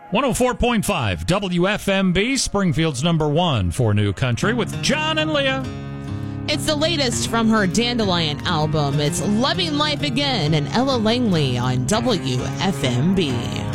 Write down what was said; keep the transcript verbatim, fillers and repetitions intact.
one oh four point five W F M B, Springfield's number one for New Country with John and Leah. It's the latest from her Dandelion album. It's Loving Life Again and Ella Langley on W F M B.